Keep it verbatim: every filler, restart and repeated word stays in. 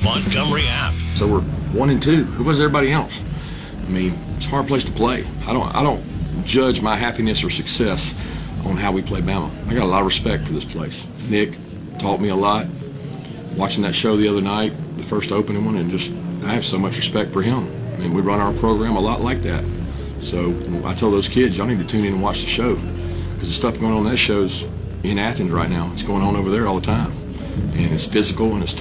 Montgomery app. So we're one and two. Who was everybody else? I mean, it's a hard place to play. I don't I don't judge my happiness or success on how we play Bama. I got a lot of respect for this place. Nick taught me a lot. Watching that show the other night, the first opening one, and just I have so much respect for him. I mean, we run our program a lot like that. So I tell those kids, y'all need to tune in and watch the show, because the stuff going on in that show's in Athens right now. It's going on over there all the time, and it's physical and it's